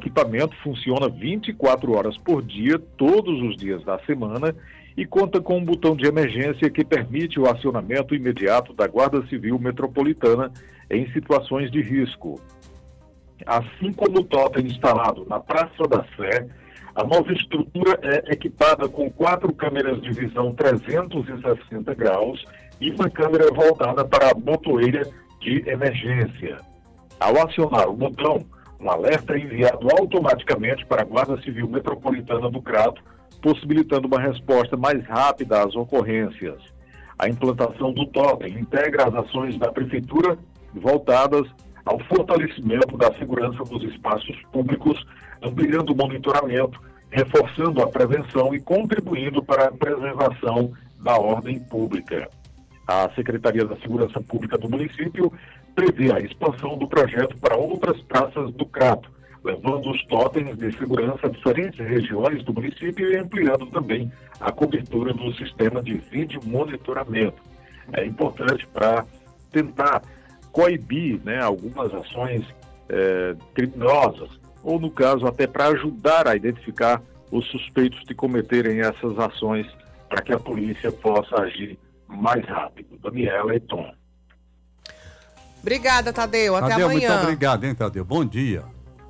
equipamento funciona 24 horas por dia, todos os dias da semana, e conta com um botão de emergência que permite o acionamento imediato da Guarda Civil Metropolitana em situações de risco. Assim como o totem instalado na Praça da Sé, a nova estrutura é equipada com 4 câmeras de visão 360 graus e uma câmera voltada para a botoeira de emergência. Ao acionar o botão, um alerta é enviado automaticamente para a Guarda Civil Metropolitana do Crato, possibilitando uma resposta mais rápida às ocorrências. A implantação do totem integra as ações da Prefeitura voltadas ao fortalecimento da segurança dos espaços públicos, ampliando o monitoramento, reforçando a prevenção e contribuindo para a preservação da ordem pública. A Secretaria da Segurança Pública do município prevê a expansão do projeto para outras praças do Crato, levando os totens de segurança a diferentes regiões do município e ampliando também a cobertura do sistema de vídeo monitoramento. É importante para tentar coibir, algumas ações criminosas, ou no caso até para ajudar a identificar os suspeitos de cometerem essas ações, para que a polícia possa agir mais rápido. Daniela e Tom. Obrigada, Tadeu. Até amanhã. Muito obrigado, hein, Tadeu. Bom dia.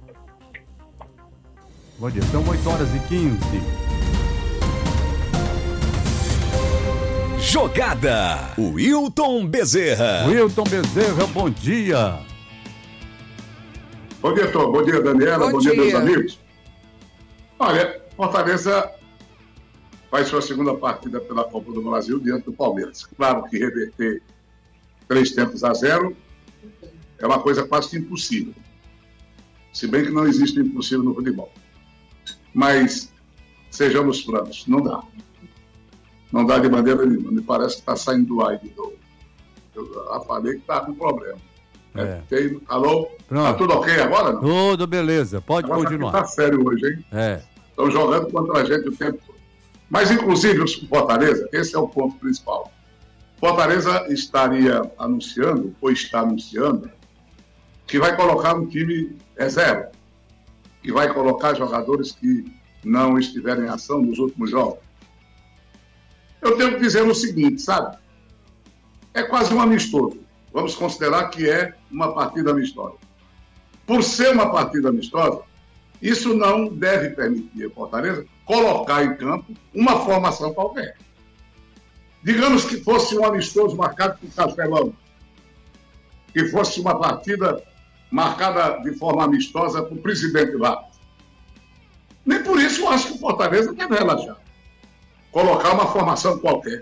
Bom dia. São 8h15. Jogada. O Wilton Bezerra. Wilton Bezerra, bom dia. Bom dia, Tom. Bom dia, Daniela. Bom dia, meus amigos. Olha, Fortaleza faz sua segunda partida pela Copa do Brasil diante do Palmeiras. Claro que reverter 3-0 é uma coisa quase que impossível. Se bem que não existe impossível no futebol. Mas, sejamos francos, não dá. Não dá de maneira nenhuma. Me parece que está saindo do ar de novo. Eu já falei que está com problema. Alô? Pronto. Tá tudo ok agora? Não? Tudo beleza, pode continuar. Tá sério hoje, hein? Estão jogando contra a gente o tempo todo. Mas, inclusive, o Fortaleza, esse é o ponto principal. Fortaleza estaria anunciando, ou está anunciando, que vai colocar um time zero, que vai colocar jogadores que não estiveram em ação nos últimos jogos. Eu tenho que dizer o seguinte, sabe? É quase um amistoso. Vamos considerar que é uma partida amistosa. Por ser uma partida amistosa, isso não deve permitir a Fortaleza colocar em campo uma formação qualquer. Digamos que fosse um amistoso marcado por Castelão, que fosse uma partida marcada de forma amistosa por Presidente Vargas. Nem por isso eu acho que o Fortaleza deve relaxar. Colocar uma formação qualquer.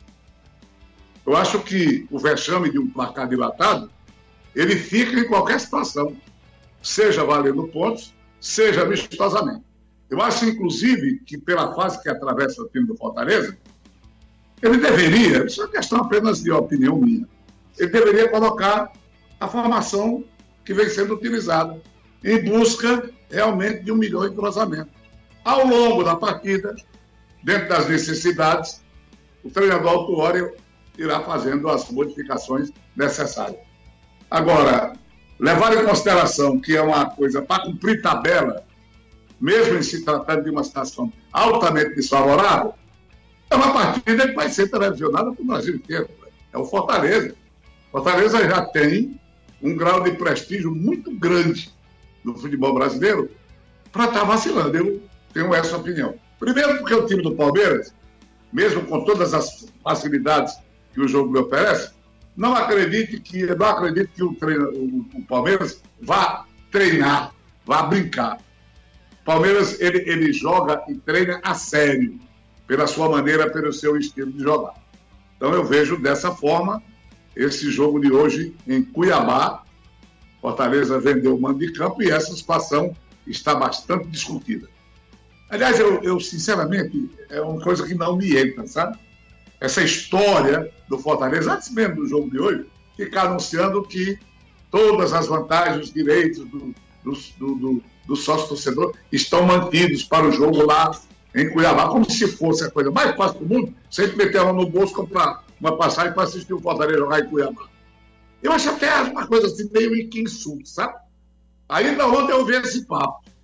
Eu acho que o vexame de um placar dilatado, ele fica em qualquer situação, seja valendo pontos, seja amistosamente. Eu acho, inclusive, que pela fase que atravessa o time do Fortaleza, ele deveria, isso é questão apenas de opinião minha, ele deveria colocar a formação que vem sendo utilizada em busca realmente de um melhor entrosamento. Ao longo da partida, dentro das necessidades, o treinador Autuori irá fazendo as modificações necessárias. Agora, levar em consideração que é uma coisa para cumprir tabela, mesmo em se tratando de uma situação altamente desfavorável, é uma partida que vai ser televisionada para o Brasil inteiro. É o Fortaleza. Fortaleza já tem um grau de prestígio muito grande no futebol brasileiro para estar vacilando. Eu tenho essa opinião. Primeiro porque o time do Palmeiras, mesmo com todas as facilidades que o jogo lhe oferece, não acredito que o Palmeiras vá treinar, vá brincar. O Palmeiras, ele joga e treina a sério, pela sua maneira, pelo seu estilo de jogar. Então eu vejo dessa forma esse jogo de hoje em Cuiabá. Fortaleza vendeu o mando de campo e essa situação está bastante discutida. Aliás, eu sinceramente, é uma coisa que não me entra, sabe? Essa história do Fortaleza, antes mesmo do jogo de hoje, ficar anunciando que todas as vantagens, os direitos do sócio-torcedor estão mantidos para o jogo lá em Cuiabá, como se fosse a coisa mais fácil do mundo, sem meter ela no bolso, comprar uma passagem para assistir o Fortaleza jogar em Cuiabá. Eu acho até uma coisa assim meio insulto, sabe? Ainda ontem eu vi esse papo.